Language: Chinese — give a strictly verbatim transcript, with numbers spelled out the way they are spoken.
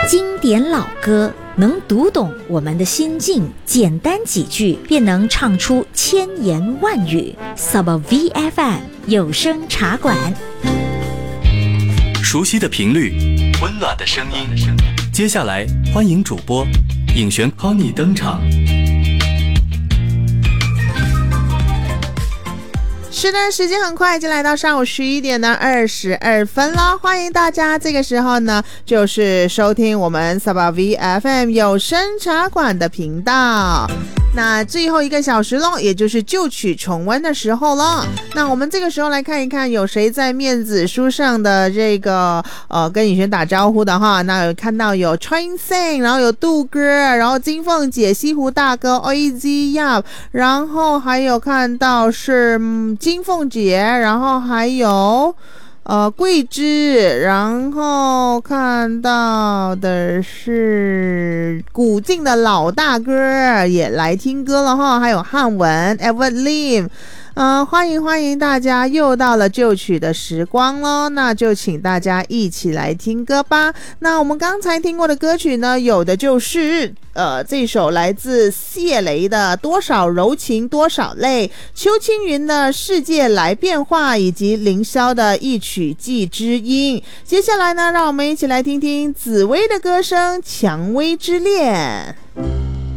经典老歌能读懂我们的心境，简单几句便能唱出千言万语。 Saba V F M 有声茶馆， 熟悉的频率，温暖的声音。接下来欢迎主播影璇 Connie 登场。 是的，时间很快已经来到上午十一点的二十二分了，欢迎大家这个时候呢就是收听我们 Saba V F M 有声茶馆的频道。那最后一个小时咯，也就是旧曲重温的时候了。那我们这个时候来看一看有谁在面子书上的这个呃跟颖轩打招呼的哈。那有看到有 Train Sing， 然后有杜哥，然后金凤姐、西湖大哥 O E Z Yap， 然后还有看到是、嗯、金凤姐，然后还有呃，桂枝，然后看到的是古晋的老大哥也来听歌了哈，还有汉文 Edward Lim， 呃，欢迎欢迎大家，又到了旧曲的时光咯，那就请大家一起来听歌吧。那我们刚才听过的歌曲呢，有的就是呃，这首来自谢雷的多少柔情多少泪，邱青云的世界来变化，以及凌霄的一曲寄知音。接下来呢，让我们一起来听听紫薇的歌声《蔷薇之恋》。